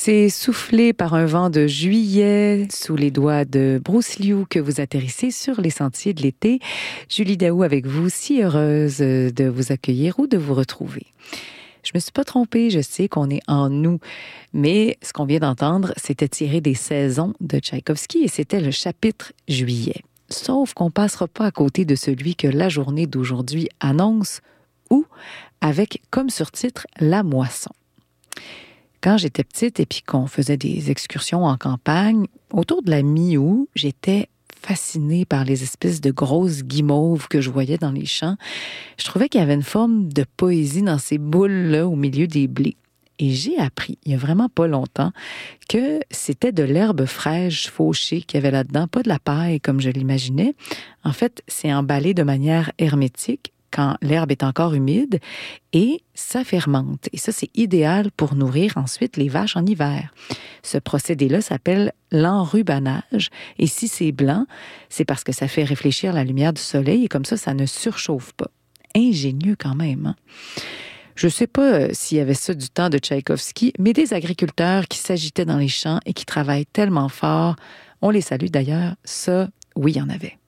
C'est soufflé par un vent de juillet sous les doigts de Bruce Liu que vous atterrissez sur les sentiers de l'été. Julie Daou avec vous, si heureuse de vous accueillir ou de vous retrouver. Je me suis pas trompée, je sais qu'on est en août, mais ce qu'on vient d'entendre, c'était tiré des saisons de Tchaïkovski et c'était le chapitre juillet. Sauf qu'on passera pas à côté de celui que la journée d'aujourd'hui annonce ou avec comme surtitre La moisson. Quand j'étais petite et puis qu'on faisait des excursions en campagne, autour de la mi-août, j'étais fascinée par les espèces de grosses guimauves que je voyais dans les champs. Je trouvais qu'il y avait une forme de poésie dans ces boules-là au milieu des blés. Et j'ai appris, il y a vraiment pas longtemps, que c'était de l'herbe fraîche fauchée qu'il y avait là-dedans, pas de la paille comme je l'imaginais. En fait, c'est emballé de manière hermétique quand l'herbe est encore humide et ça fermente. Et ça, c'est idéal pour nourrir ensuite les vaches en hiver. Ce procédé-là s'appelle l'enrubanage. Et si c'est blanc, c'est parce que ça fait réfléchir la lumière du soleil et comme ça ne surchauffe pas. Ingénieux quand même, hein? Je ne sais pas s'il y avait ça du temps de Tchaïkovski, mais des agriculteurs qui s'agitaient dans les champs et qui travaillent tellement fort, on les salue d'ailleurs, ça, oui, il y en avait.